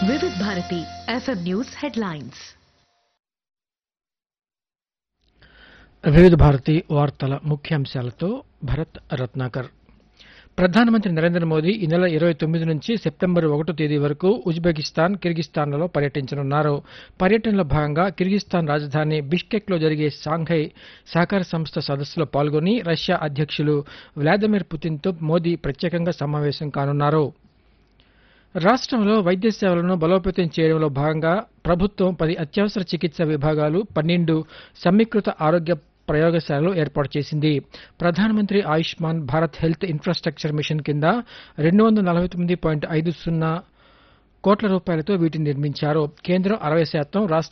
వివిధ Bharati FM news headlines. వివిధ భారతి వార్తల ముఖ్యాంశాలతో భరత్ రత్నాకర్. ప్రధానమంత్రి నరేంద్ర మోదీ ఈ నెల 29 నుంచి సెప్టెంబర్ 1 తేదీ వరకు ఉజ్బెకిస్తాన్, కిర్గిస్థాన్లలో పర్యటించనున్నారు. పర్యటనలో భాగంగా కిర్గిస్థాన్ రాజధాని బిష్కెక్లో జరిగే షాంఘై సహకార సంస్థ సదస్సులో పాల్గొని రష్యా అధ్యక్షులు వ్లాదిమిర్ పుతిన్తో మోదీ ప్రత్యేకంగా సమావేశం కానున్నారు. రాష్ట్రంలో వైద్య సేవలను బలోపేతం చేయడంలో భాగంగా ప్రభుత్వం 10 అత్యవసర చికిత్స విభాగాలు, 12 సమీకృత ఆరోగ్య ప్రయోగశాలలు ఏర్పాటు చేసింది. ప్రధానమంత్రి Ayushman Bharat health infrastructure machine కింద 249.50 కోట్ల రూపాయలతో వీటిని నిర్మించారు. కేంద్రం 60%, రాష్ట్ర